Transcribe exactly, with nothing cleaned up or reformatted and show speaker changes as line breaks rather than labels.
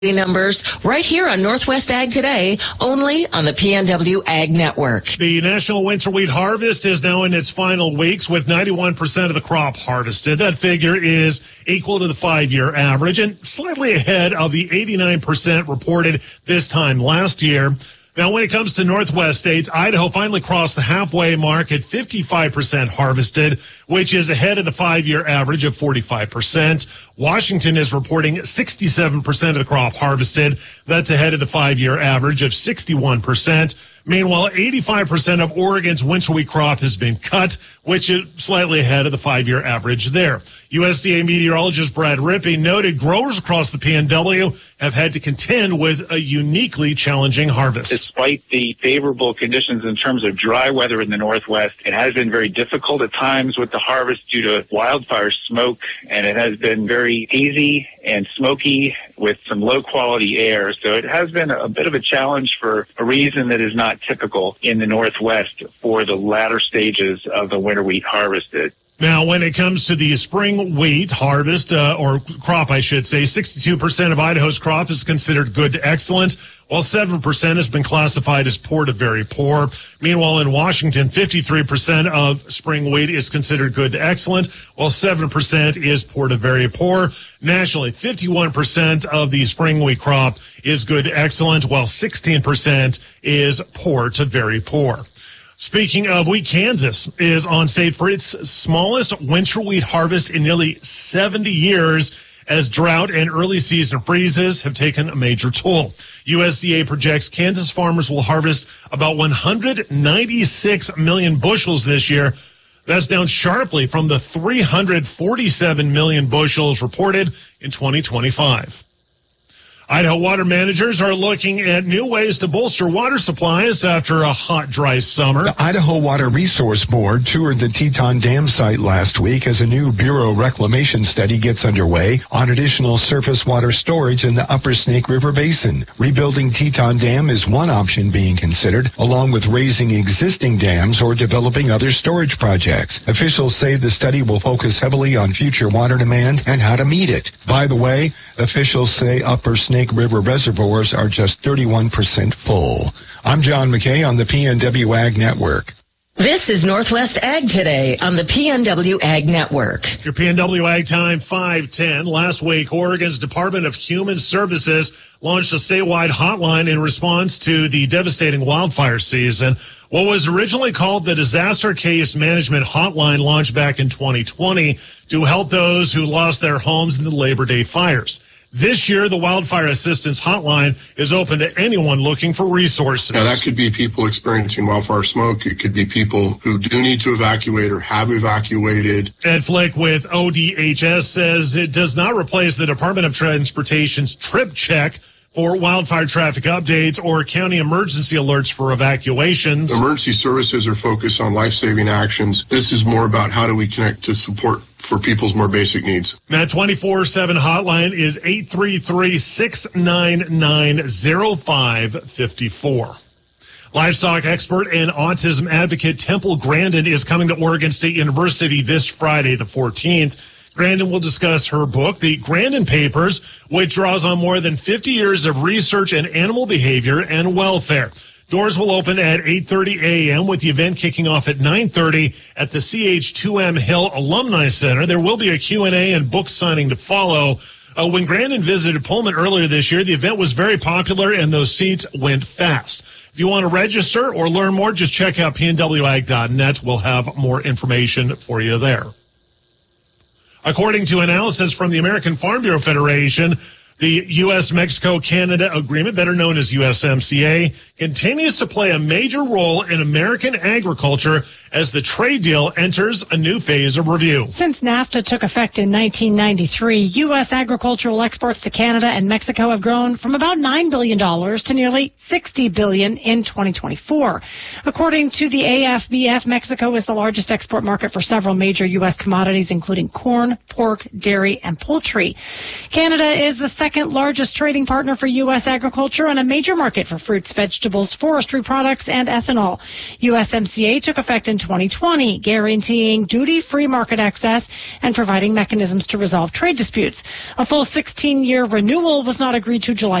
numbers right here on Northwest Ag Today, only on the P N W Ag Network.
The National Winter Wheat Harvest is now in its final weeks with ninety-one percent of the crop harvested. That figure is equal to the five-year average and slightly ahead of the eighty-nine percent reported this time last year. Now, when it comes to Northwest states, Idaho finally crossed the halfway mark at fifty-five percent harvested, which is ahead of the five-year average of forty-five percent. Washington is reporting sixty-seven percent of the crop harvested. That's ahead of the five-year average of sixty-one percent. Meanwhile, eighty-five percent of Oregon's winter wheat crop has been cut, which is slightly ahead of the five-year average there. U S D A meteorologist Brad Rippey noted growers across the P N W have had to contend with a uniquely challenging harvest.
Despite the favorable conditions in terms of dry weather in the Northwest, it has been very difficult at times with the harvest due to wildfire smoke, and it has been very hazy and smoky with some low-quality air. So it has been a bit of a challenge for a reason that is not typical in the Northwest for the latter stages of the winter wheat harvested.
Now, when it comes to the spring wheat harvest, uh, or crop, I should say, sixty-two percent of Idaho's crop is considered good to excellent, while seven percent has been classified as poor to very poor. Meanwhile, in Washington, fifty-three percent of spring wheat is considered good to excellent, while seven percent is poor to very poor. Nationally, fifty-one percent of the spring wheat crop is good to excellent, while sixteen percent is poor to very poor. Speaking of wheat, Kansas is on state for its smallest winter wheat harvest in nearly seventy years as drought and early season freezes have taken a major toll. U S D A projects Kansas farmers will harvest about one hundred ninety-six million bushels this year. That's down sharply from the three hundred forty-seven million bushels reported in twenty twenty-five. Idaho water managers are looking at new ways to bolster water supplies after a hot, dry summer.
The Idaho Water Resource Board toured the Teton Dam site last week as a new Bureau reclamation study gets underway on additional surface water storage in the Upper Snake River Basin. Rebuilding Teton Dam is one option being considered, along with raising existing dams or developing other storage projects. Officials say the study will focus heavily on future water demand and how to meet it. By the way, officials say Upper Snake River reservoirs are just thirty-one percent full. I'm John McKay on the P N W Ag Network.
This is Northwest Ag Today on the P N W Ag Network.
Your P N W Ag Time, five ten. Last week, Oregon's Department of Human Services launched a statewide hotline in response to the devastating wildfire season. What was originally called the Disaster Case Management Hotline launched back in twenty twenty to help those who lost their homes in the Labor Day fires. This year, the Wildfire Assistance Hotline is open to anyone looking for resources.
Now, that could be people experiencing wildfire smoke. It could be people who do need to evacuate or have evacuated.
Ed Flick with O D H S says it does not replace the Department of Transportation's Trip Check for wildfire traffic updates or county emergency alerts for evacuations.
Emergency services are focused on life-saving actions. This is more about how do we connect to support for people's more basic needs.
That twenty-four seven hotline is eight three three, six nine nine, zero five five four. Livestock expert and autism advocate Temple Grandin is coming to Oregon State University this Friday, the fourteenth. Grandin will discuss her book, The Grandin Papers, which draws on more than fifty years of research in animal behavior and welfare. Doors will open at eight thirty a.m. with the event kicking off at nine thirty at the C H two M Hill Alumni Center. There will be a Q and A and book signing to follow. Uh, when Grandin visited Pullman earlier this year, the event was very popular and those seats went fast. If you want to register or learn more, just check out P N W ag dot net. We'll have more information for you there. According to analysis from the American Farm Bureau Federation, the U S Mexico Canada agreement, better known as U S M C A, continues to play a major role in American agriculture as the trade deal enters a new phase of review.
Since NAFTA took effect in nineteen ninety-three, U S agricultural exports to Canada and Mexico have grown from about nine billion dollars to nearly sixty billion dollars in twenty twenty-four. According to the A F B F, Mexico is the largest export market for several major U S commodities, including corn, pork, dairy, and poultry. Canada is the second largest trading partner for U S agriculture and a major market for fruits, vegetables, forestry products, and ethanol. U S M C A took effect in twenty twenty, guaranteeing duty-free market access and providing mechanisms to resolve trade disputes. A full sixteen-year renewal was not agreed to July